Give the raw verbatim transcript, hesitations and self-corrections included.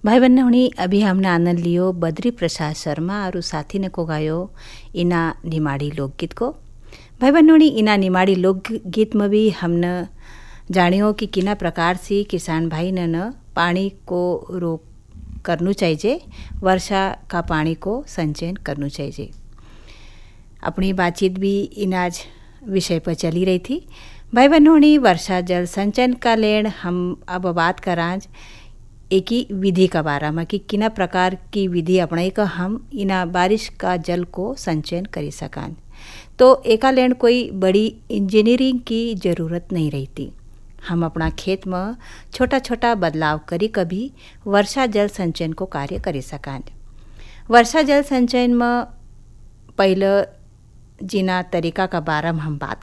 भाई बहन हुणी अभी हमने आनंद लियो बद्री प्रसाद शर्मा और साथी ने को गायो इना निमाड़ी लोकगीत को। भाई बहन हुणी इना निमाड़ी लोकगीत में भी हमने जानियो कि किना प्रकार से किसान भाई ने न पानी को रोक करनु चाहिए, वर्षा का पानी को संचयन करनु चाहिए। अपनी बातचीत भी इनाज विषय पर चली रही थी। भाई बहन हुणी वर्षा जल संचयन का लेन हम अब बात कराज एक ही विधि का बारे में कि किना प्रकार की विधि अपनाई का हम इना बारिश का जल को संचयन करी सकान। तो एका लेन कोई बड़ी इंजीनियरिंग की ज़रूरत नहीं रहती। हम अपना खेत में छोटा छोटा बदलाव करी कभी वर्षा जल संचयन को कार्य करी सकान। वर्षा जल संचयन में पहले जिना तरीका का बारे में हम बात